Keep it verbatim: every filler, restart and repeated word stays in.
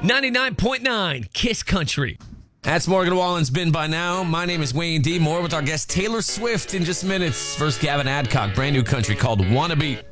ninety-nine point nine Kiss Country. That's Morgan Wallen's Been By Now. My name is Wayne D. More with our guest Taylor Swift in just minutes. First, Gavin Adcock, brand new country called Wannabe.